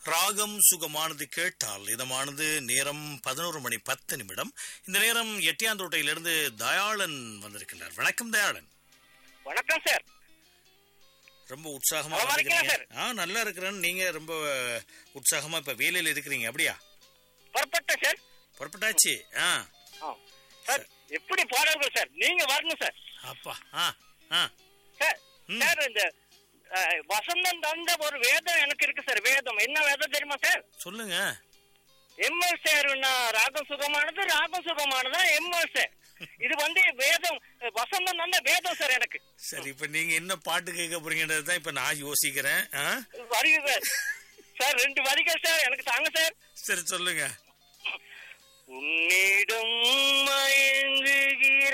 ராகம் சுகமானது கேட்டால் இதமானது. நேரம் 11:10. இந்த நேரம் எட்டியாந்தோட்டையிலிருந்து தயாளன் வந்திருக்கிறார். வணக்கம் தயாளன். வணக்கம் சார். ரொம்ப உற்சாகமா இருக்கிறீங்க. நல்லா இருக்கிறேன். நீங்க ரொம்ப உற்சாகமா இப்ப வேலையில இருக்கிறீங்க அப்படியா? புறப்பட்டேன் சார். புறப்பட்டாச்சு. சார் எப்படி பாடல்கள் சார், நீங்க வரணும் சார். அப்பா சார் சார் இந்த வசந்தம் தந்த ஒரு வேதம் எனக்கு இருக்கு சார். வேதம் என்ன வேதம் தெரியுமா சார்? சொல்லுங்க. எம்எல் சார் ராகம் சுகமானது, ராகம் சுகமானதா எம்எல் சார். இது வேதம், வசந்தம் தந்த வேதம் சார் எனக்கு. சரி, இப்ப நீங்க என்ன பாட்டு கேட்க போறீங்கன்றதுதான் இப்ப நான் யோசிக்கிறேன். வரிகள் சார், 2 வரிகள் சார் எனக்கு தாங்க சார். சரி சொல்லுங்க. உன்னிடம் மயங்குகிற